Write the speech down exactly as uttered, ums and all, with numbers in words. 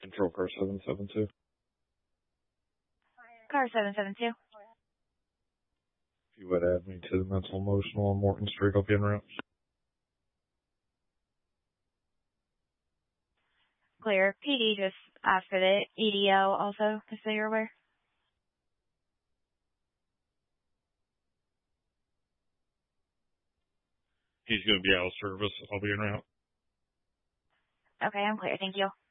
Control car seven seven two. Car seven seven two. If you would add me to the mental emotional on Morton Street, I'll be en route. Clear. P D just asked for the E D O also, just so you're aware. He's going to be out of service. I'll be en route. Okay, I'm clear. Thank you.